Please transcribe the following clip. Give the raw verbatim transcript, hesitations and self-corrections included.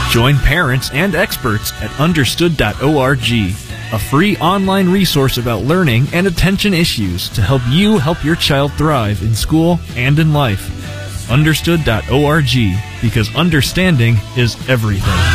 Join parents and experts at understood dot org, a free online resource about learning and attention issues to help you help your child thrive in school and in life. understood dot org, because understanding is everything.